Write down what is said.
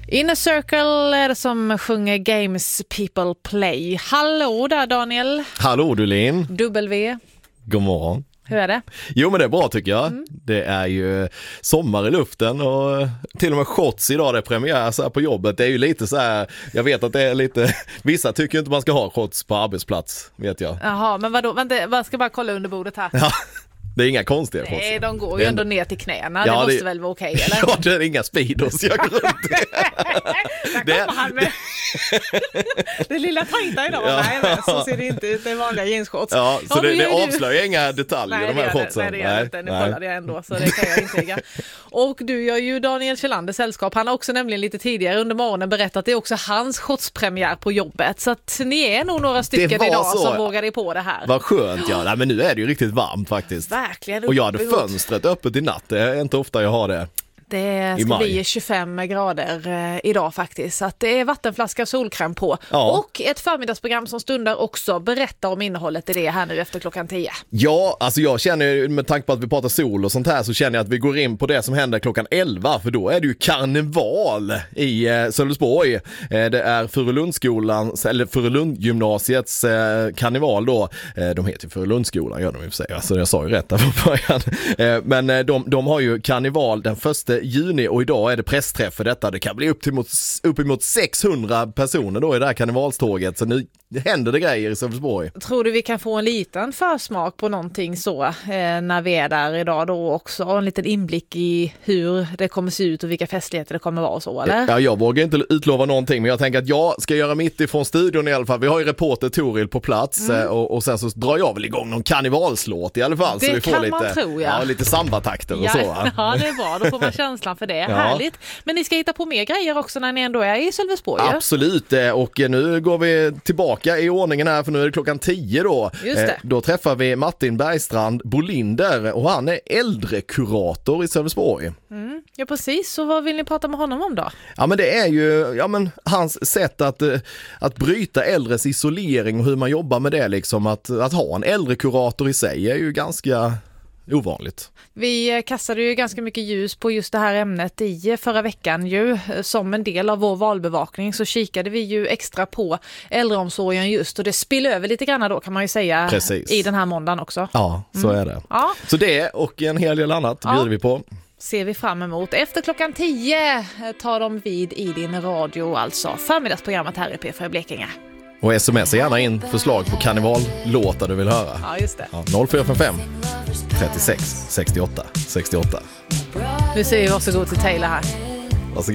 Inner Circle är det som sjunger Games People Play. Hallå där Daniel. Hallå du Lin. W. God morgon. Hur är det? Jo men det är bra tycker jag. Det är ju sommar i luften och till och med shots idag, det är premiär så här på jobbet. Det är ju lite så här, jag vet att det är lite, vissa tycker inte man ska ha shots på arbetsplats, vet jag. Jaha, men vadå? Vänta, jag ska bara kolla under bordet här. Ja. Det är inga konstiga shots. Nej, de går ju ändå ner till knäna. Ja, det måste väl vara okej, eller? Ja, det är inga speedos jag går runt. Där kommer han med. Det lilla tajta idag. Ja. Nej, men så ser det inte ut. Det är vanliga jeansshorts. Ja, så det avslöjar inga detaljer i de här shortsen. Nej, det gör det inte. Nu kollade jag ändå, så det kan jag intyga. Och du gör ju Daniel Kjellander sällskap. Han har också nämligen lite tidigare under morgonen berättat att det är också hans shortspremiär på jobbet. Så att ni är nog några stycken idag så. Som vågar på det här. Vad skönt, ja. Nej, men nu är det ju riktigt varmt faktiskt. Verkligen. Och jag hade fönstret öppet i natt. Det är inte ofta jag har det. Det ska bli 25 grader idag faktiskt. Så att det är vattenflaska och solkräm på. Ja. Och ett förmiddagsprogram som stundar också. Berätta om innehållet i det här nu efter 10:00. Ja, alltså jag känner, med tanke på att vi pratar sol och sånt här, så känner jag att vi går in på det som händer 11. För då är det ju karneval i Sölvesborg. Det är Furulundskolans, eller Furulundgymnasiets karneval då. De heter Furulundsskolan, gör de i och för sig. Alltså jag sa ju rätt där från början. Men de har ju karneval den 1 juni och idag är det pressträff för detta. Det kan bli uppemot 600 personer då i det här karnevalståget. Så nu händer det grejer i Sölvesborg. Tror du vi kan få en liten försmak på någonting så när vi är där idag då också? En liten inblick i hur det kommer se ut och vilka festligheter det kommer vara så, eller? Ja, jag vågar inte utlova någonting, men jag tänker att jag ska göra mitt ifrån studion i alla fall. Vi har ju reporter Toril på plats och sen så drar jag väl igång någon karnevalslåt i alla fall. Det så vi får kan lite, man tro, ja. Lite sambatakter och så. Ja, det är bra. Då får man känslan för det. Ja. Härligt. Men ni ska hitta på mer grejer också när ni ändå är i Sölvesborg. Absolut, och nu går vi tillbaka i ordningen här, för nu är det 10:00 då. Just det. Då träffar vi Martin Bergstrand Bolinder och han är äldrekurator i Sölvesborg. Ja, precis. Så vad vill ni prata med honom om då? Ja, men det är ju hans sätt att bryta äldres isolering och hur man jobbar med det liksom. Att ha en äldrekurator i sig är ju ganska ovanligt. Vi kastade ju ganska mycket ljus på just det här ämnet i förra veckan ju. Som en del av vår valbevakning så kikade vi ju extra på äldreomsorgen just, och det spiller över lite grann då kan man ju säga. Precis. I den här måndagen också. Ja, så är det. Ja. Så det och en hel del annat bjuder vi på. Ser vi fram emot. Efter 10:00 tar de vid i din radio, alltså förmiddagsprogrammet här i P4 Blekinge. Och sms gärna in förslag på karnevallåtar du vill höra. Ja, just det. 0455 36 68 68. Nu säger vi varsågod till Taylor här.